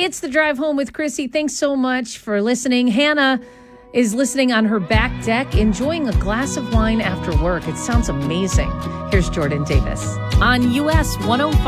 It's The Drive Home with Krissy. Thanks so much for listening. Hannah is listening on her back deck, enjoying a glass of wine after work. It sounds amazing. Here's Jordan Davis on US 105.